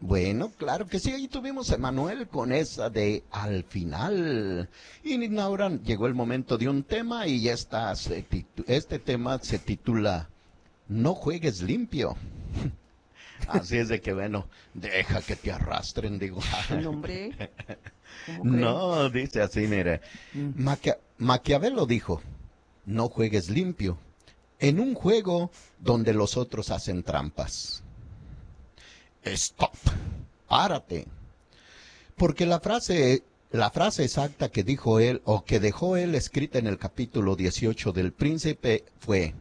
Bueno, claro que sí, ahí tuvimos a Manuel con esa de al final. Y ahora llegó el momento de un tema y ya está, este tema se titula No juegues limpio. Así es de que, bueno, deja que te arrastren, digo. Ay, no, hombre, ¿cómo cree? No, dice así, mire. Mm. Maquiavelo dijo, no juegues limpio, en un juego donde los otros hacen trampas. Stop, párate. Porque la frase exacta que dijo él o que dejó él escrita en el capítulo 18 del príncipe fue,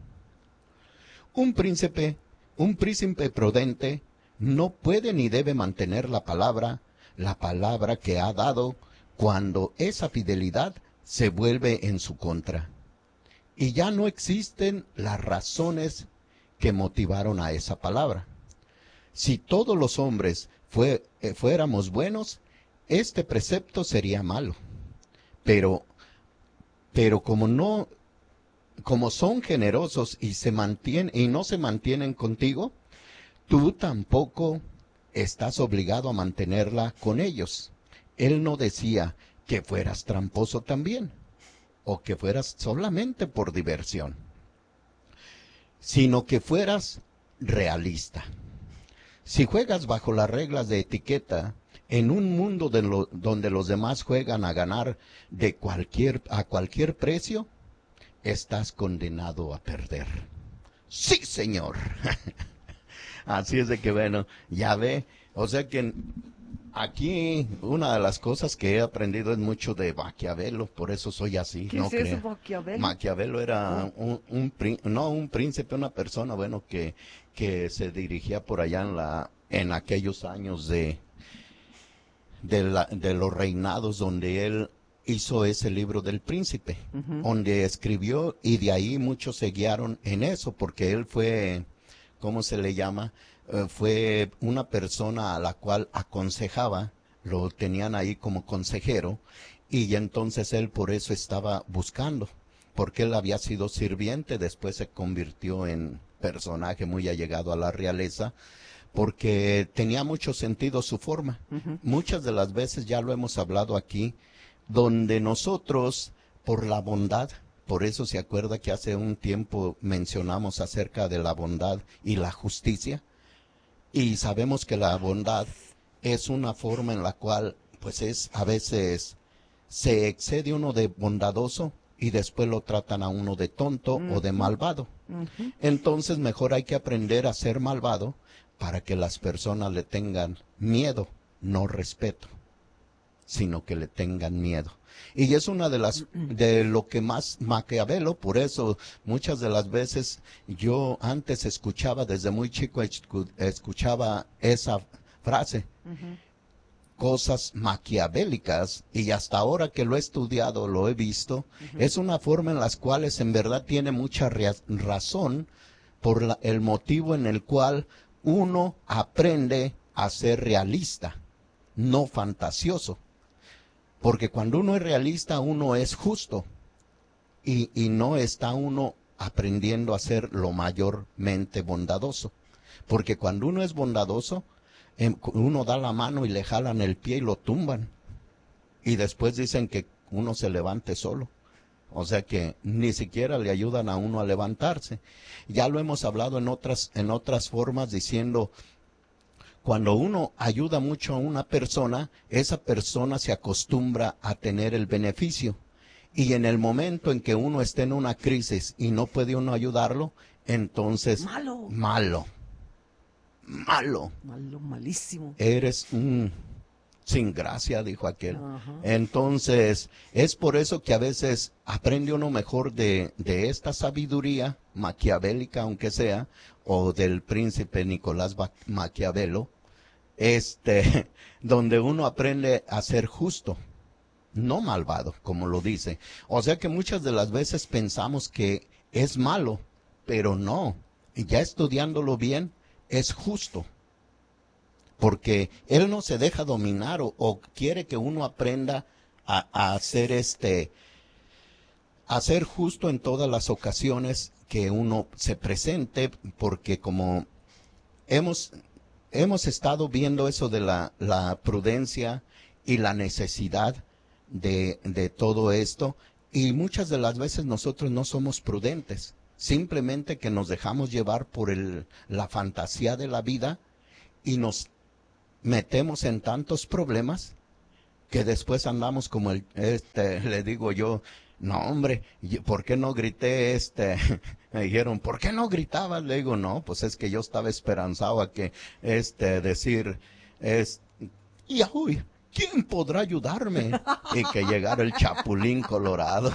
un príncipe, un príncipe prudente no puede ni debe mantener la palabra que ha dado cuando esa fidelidad se vuelve en su contra. Y ya no existen las razones que motivaron a esa palabra. Si todos los hombres fuéramos buenos, este precepto sería malo. Pero, pero como son generosos y no se mantienen contigo, tú tampoco estás obligado a mantenerla con ellos. Él no decía que fueras tramposo también, o que fueras solamente por diversión, sino que fueras realista. Si juegas bajo las reglas de etiqueta, en un mundo donde los demás juegan a ganar a cualquier precio, estás condenado a perder. Sí, señor. Así es de que, bueno, ya ve. O sea que aquí una de las cosas que he aprendido es mucho de Maquiavelo, por eso soy así, ¿Qué no es eso, crea. Maquiavelo? Maquiavelo era Oh, no un príncipe, una persona, bueno, que se dirigía por allá en aquellos años de los reinados donde él hizo ese libro del príncipe, ujú. donde escribió y de ahí muchos se guiaron en eso, porque él fue, ¿cómo se le llama? Fue una persona a la cual aconsejaba, lo tenían ahí como consejero, y entonces él por eso estaba buscando, porque él había sido sirviente, después se convirtió en personaje muy allegado a la realeza, porque tenía mucho sentido su forma. Ujú. Muchas de las veces ya lo hemos hablado aquí, donde nosotros, por la bondad, por eso se acuerda que hace un tiempo mencionamos acerca de la bondad y la justicia, y sabemos que la bondad es una forma en la cual, pues es a veces se excede uno de bondadoso y después lo tratan a uno de tonto o de Ujú, malvado. ujú. Entonces mejor hay que aprender a ser malvado para que las personas le tengan miedo, no respeto, sino que le tengan miedo. Y es una de lo que más Maquiavelo, por eso muchas de las veces yo antes escuchaba, desde muy chico escuchaba esa frase, Ujú. cosas maquiavélicas, y hasta ahora que lo he estudiado, lo he visto, Ujú. es una forma en las cuales en verdad tiene mucha razón por el motivo en el cual uno aprende a ser realista, no fantasioso. Porque cuando uno es realista, uno es justo y no está uno aprendiendo a ser lo mayormente bondadoso. Porque cuando uno es bondadoso, uno da la mano y le jalan el pie y lo tumban. Y después dicen que uno se levante solo. O sea que ni siquiera le ayudan a uno a levantarse. Ya lo hemos hablado en otras formas diciendo, cuando uno ayuda mucho a una persona, esa persona se acostumbra a tener el beneficio. Y en el momento en que uno esté en una crisis y no puede uno ayudarlo, entonces, Malo, malo, malo, malo, malísimo. eres un sin gracia, dijo aquel. Ajá. Entonces, es por eso que a veces aprende uno mejor de esta sabiduría maquiavélica, aunque sea, o del príncipe Nicolás Maquiavelo, donde uno aprende a ser justo, no malvado, como lo dice. O sea que muchas de las veces pensamos que es malo, pero no. Ya estudiándolo bien, es justo, porque él no se deja dominar o quiere que uno aprenda a hacer a ser justo en todas las ocasiones que uno se presente, porque como hemos hemos estado viendo eso de la prudencia y la necesidad de todo esto, y muchas de las veces nosotros no somos prudentes, simplemente que nos dejamos llevar por la fantasía de la vida y nos metemos en tantos problemas que después andamos como le digo yo, no hombre, ¿por qué no grité Me dijeron, ¿por qué no gritabas? Le digo, no, pues es que yo estaba esperanzado a que decir, y uy, ¿quién podrá ayudarme? Y que llegara el Chapulín Colorado.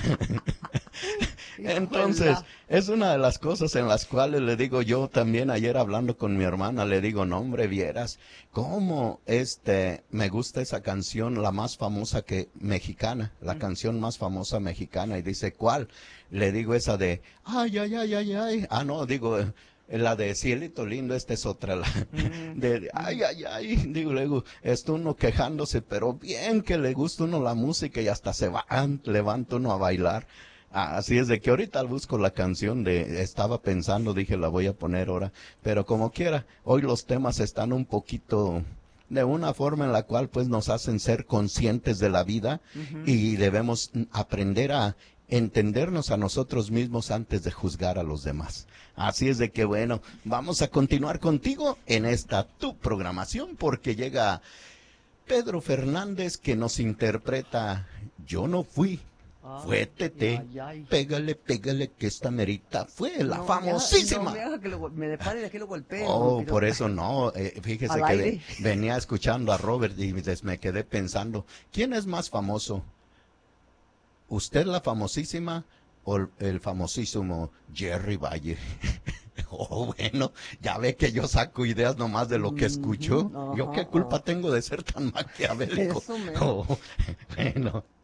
Entonces, es una de las cosas en las cuales le digo yo también ayer hablando con mi hermana, le digo, no hombre, vieras cómo me gusta esa canción, la más famosa mexicana, la canción más famosa mexicana, y dice, ¿cuál? Le digo esa de, ay, ay, ay, ay, ay, no, digo, la de Cielito Lindo, esta es otra, ay, ay, ay, digo, uno quejándose, pero bien que le gusta uno la música y hasta levanta uno a bailar. Así es de que ahorita busco la canción estaba pensando, dije la voy a poner ahora, pero como quiera, hoy los temas están un poquito de una forma en la cual pues nos hacen ser conscientes de la vida y debemos aprender a entendernos a nosotros mismos antes de juzgar a los demás. Así es de que bueno, vamos a continuar contigo en esta tu programación porque llega Pedro Fernández que nos interpreta Yo no fui. Fue Tete, pégale, pégale, que esta merita fue la famosísima. Me pare de que lo golpee. Oh, por eso no, fíjese que venía escuchando a Robert y me quedé pensando, ¿quién es más famoso? ¿Usted la famosísima o el famosísimo Jerry Valle? Oh, bueno, ya ve que yo saco ideas nomás de lo que escucho. ¿Yo qué culpa tengo de ser tan maquiavélico? Eso, oh, bueno.